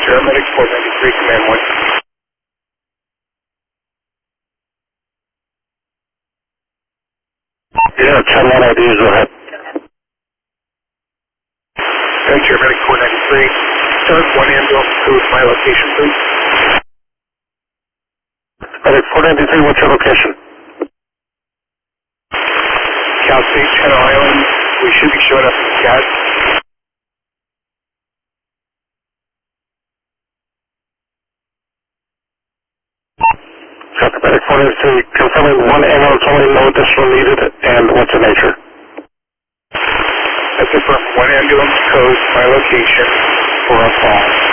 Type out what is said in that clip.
Paramedic 493, Command 1. Yeah, 10-1 IDs, go ahead. Paramedic 493, start 1 ambulance code my location, please. Medic 493, what's your location? Cal State Channel Island, we should be showing up in CAD. Copy, Medic 493, confirming 1 ambulance only, no additional needed, and what's the nature? That's confirmed 1 ambulance code my location for a fall.